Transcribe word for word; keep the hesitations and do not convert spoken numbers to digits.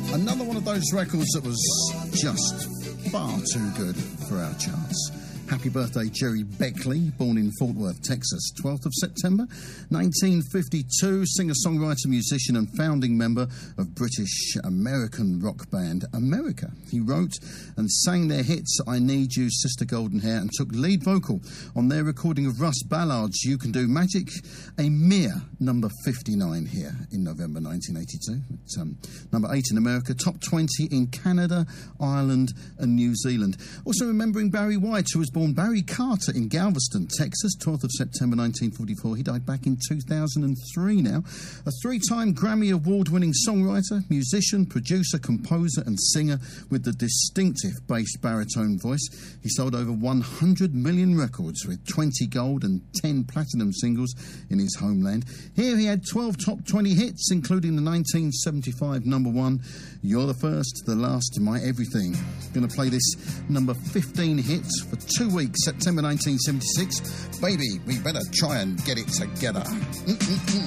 Another one of those records that was just far too good for our charts. Happy birthday, Jerry Beckley, born in Fort Worth, Texas, twelfth of September, nineteen fifty-two, singer-songwriter, musician and founding member of British-American rock band America. He wrote and sang their hits I Need You, Sister Golden Hair, and took lead vocal on their recording of Russ Ballard's You Can Do Magic, a mere number fifty-nine here in November nineteen eighty-two. It's, um, number eight in America, top twenty in Canada, Ireland and New Zealand. Also remembering Barry White, who was born Born Barry Carter in Galveston, Texas, twelfth of September nineteen forty-four. He died back in two thousand three now. A three-time Grammy Award-winning songwriter, musician, producer, composer and singer with the distinctive bass baritone voice. He sold over one hundred million records with twenty gold and ten platinum singles in his homeland. Here he had twelve top twenty hits, including the nineteen seventy-five number one, You're the First, the Last, My Everything. I'm going to play this number fifteen hit for two weeks, September nineteen seventy-six. Baby, we better try and get it together. Mm-mm-mm.